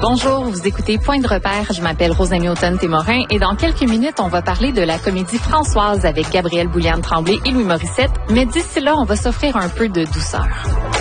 Bonjour, vous écoutez Point de repère. Je m'appelle Rosamie Automne-Témorin et dans quelques minutes, on va parler de la comédie Françoise avec Gabrielle Bouliane-Tremblay et Louis Morissette. Mais d'ici là, on va s'offrir un peu de douceur.